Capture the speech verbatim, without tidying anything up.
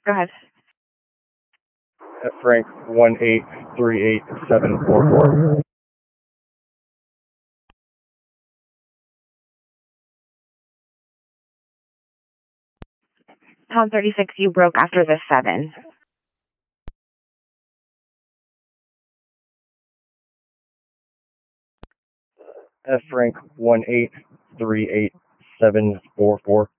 Go ahead. F Frank one eight three eight seven four four. Tom thirty-six, you broke after the seven. F Frank one eight three eight seven four four.